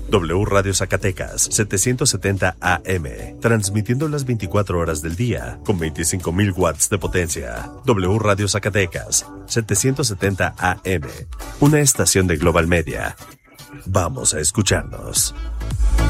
W Radio Zacatecas, 770 AM, transmitiendo las 24 horas del día, con 25,000 watts de potencia. W Radio Zacatecas, 770 AM, una estación de Global Media. Vamos a escucharnos.